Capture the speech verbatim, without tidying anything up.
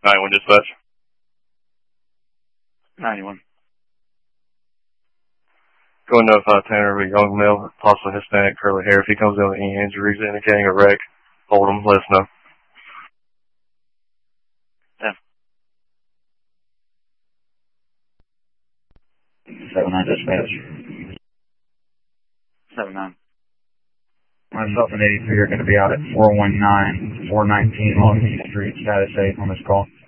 ninety-one dispatch. ninety-one. Go and notify Tanner of a young male, possibly Hispanic, curly hair. If he comes in with any injuries indicating a wreck, hold him, let us know. Yeah. seven nine dispatch. seven nine. Myself and eighty-three are going to be out at four one nine, four nineteen Long Street, status eight on this call.